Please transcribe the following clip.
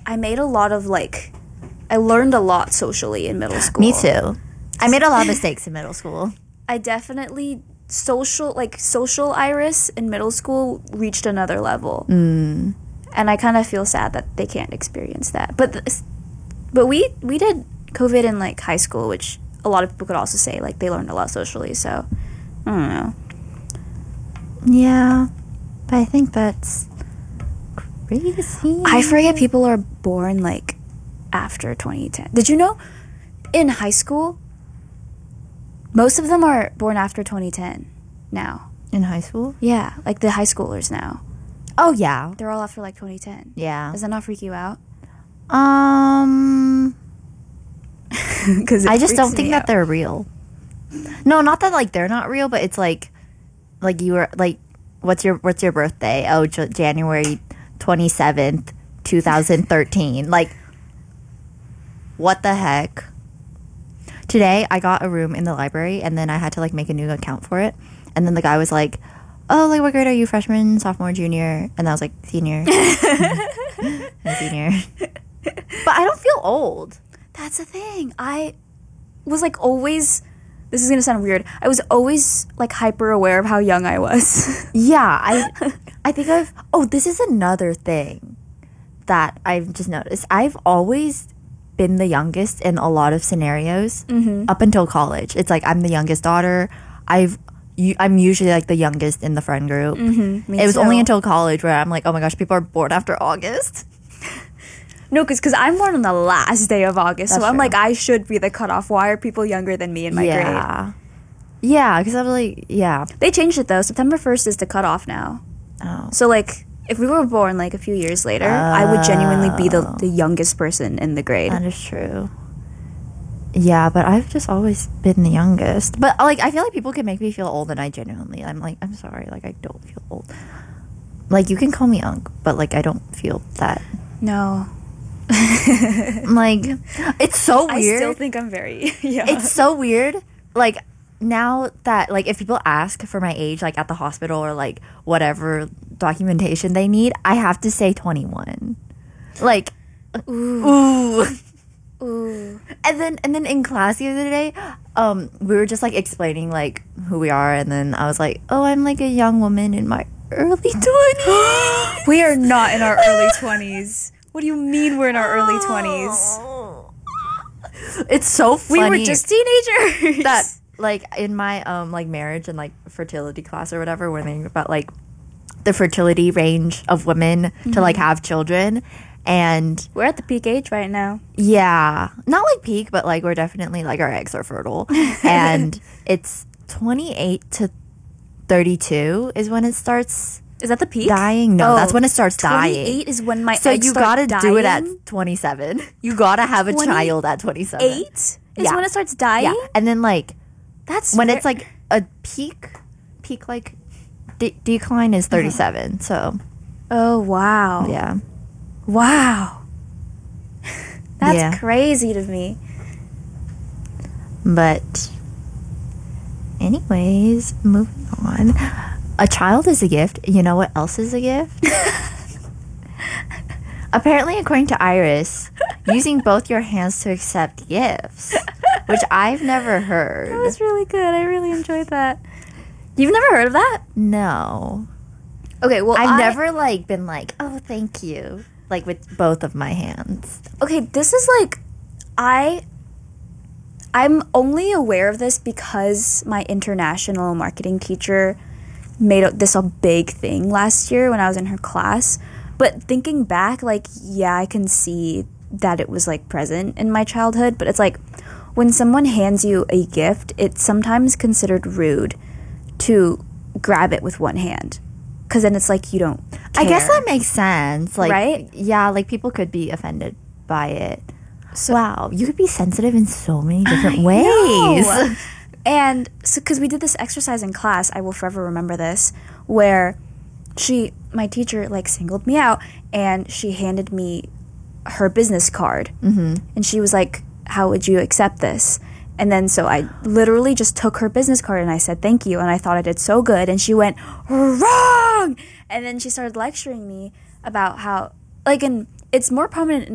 I made a lot of, like, I learned a lot socially in middle school. Me too. I made a lot of mistakes in middle school. I definitely, social Iris in middle school reached another level. And I kind of feel sad that they can't experience that. But we did COVID in, like, high school, which a lot of people could also say, like, they learned a lot socially, so I don't know. Yeah, but I think that's crazy. I forget people are born, like, after 2010. Did you know in high school, most of them are born after 2010 now? In high school? Yeah, like the high schoolers now. Oh, yeah. They're all after, like, 2010. Yeah. Does that not freak you out? Because I just don't think that they're real. No, not that, like, they're not real, but it's like you were, like, what's your birthday? Oh, January 27th, 2013. Like, what the heck? Today, I got a room in the library, and then I had to, like, make a new account for it. And then the guy was like, oh, like, what grade are you? Freshman, sophomore, junior? And I was like, senior. I'm senior. But I don't feel old. That's the thing. I was, like, always... This is going to sound weird. I was always, like, hyper aware of how young I was. Yeah, I think this is another thing that I've just noticed. I've always been the youngest in a lot of scenarios up until college. It's like I'm the youngest daughter. I'm usually, like, the youngest in the friend group. It was only until college where I'm like, oh my gosh, people are born after August. No, because I'm born on the last day of August, That's so I'm true. like, I should be the cutoff. Why are people younger than me in my grade? Yeah, because I'm like, yeah. They changed it, though. September 1st is the cutoff now. Oh. So, like, if we were born, like, a few years later, I would genuinely be the youngest person in the grade. That is true. Yeah, but I've just always been the youngest. But, like, I feel like people can make me feel old, and I'm like, I'm sorry, like, I don't feel old. Like, you can call me Unc, but, like, I don't feel that. No. Like, it's so weird. I still think I'm very young. It's so weird. Like, now that, like, if people ask for my age, like, at the hospital or, like, whatever documentation they need, I have to say 21. Like, ooh. And then in class the other day, we were just, like, explaining, like, who we are, and then I was like, oh, I'm, like, a young woman in my early 20s. We are not in our early 20s. What do you mean we're in our early 20s? It's so funny. We were just teenagers. That, like, in my like marriage and, like, fertility class or whatever, we're thinking about, like, the fertility range of women to, like, have children, and we're at the peak age right now. Yeah, not like peak, but, like, we're definitely, like, our eggs are fertile. And it's 28 to 32 is when it starts. Is that the peak? Dying? No, that's when it starts dying. 28 is when my so eggs you start gotta dying? do it at 27. You gotta have a child at 27. 8 is when it starts dying? Yeah, and then, like, that's when it's, like, a peak, like, decline is 37, so. Oh, wow. Yeah. Wow. That's crazy to me. But, anyways, moving on. A child is a gift. You know what else is a gift? Apparently, according to Iris, using both your hands to accept gifts, which I've never heard. That was really good. I really enjoyed that. You've never heard of that? No. Okay, well, I've never, like, been like, oh, thank you, like, with both of my hands. Okay, this is, like, I'm only aware of this because my international marketing teacher made this a big thing last year when I was in her class. But thinking back, like, yeah, I can see that it was, like, present in my childhood. But it's like, when someone hands you a gift, it's sometimes considered rude to grab it with one hand. Because then it's like, you don't care. I guess that makes sense. Like, right? Yeah, like, people could be offended by it. So, wow, you could be sensitive in so many different ways. Know. And so, because we did this exercise in class, I will forever remember this, where my teacher, like, singled me out, and she handed me her business card. Mm-hmm. And she was like, how would you accept this? And then so I literally just took her business card and I said, thank you. And I thought I did so good. And she went, wrong! And then she started lecturing me about how, like, and it's more prominent